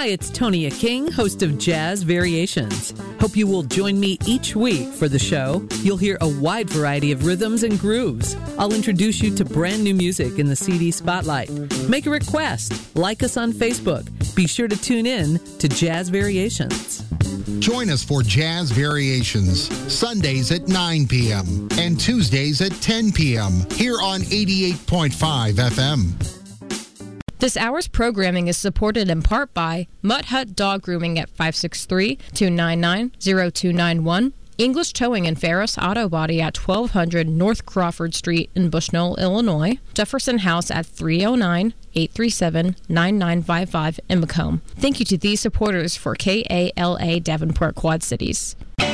Hi, it's Tonya King, host of Jazz Variations. Hope you will join me each week for the show. You'll hear a wide variety of rhythms and grooves. I'll introduce you to brand new music in the CD Spotlight. Make a request. Like us on Facebook. Be sure to tune in to Jazz Variations. Join us for Jazz Variations, Sundays at 9 p.m. and Tuesdays at 10 p.m. here on 88.5 FM. This hour's programming is supported in part by Mutt Hut Dog Grooming at 563-299-0291, English Towing and Ferris Auto Body at 1200 North Crawford Street in Bushnell, Illinois, Jefferson House at 309-837-9955 in Macomb. Thank you to these supporters for KALA Davenport Quad Cities.